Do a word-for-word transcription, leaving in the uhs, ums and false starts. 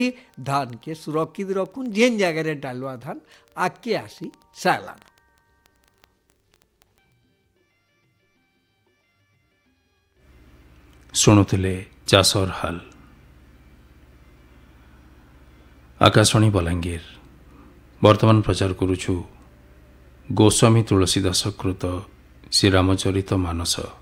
धान के सुरक्षित रखुन जेन जगह डालुआ धान आके आसी सालान। शुणुले चाषर हाल। आकाशवाणी बलांगीर वर्तमान प्रचार करुछु गोस्वामी तुलसीदास कृत श्रीरामचरित मानस।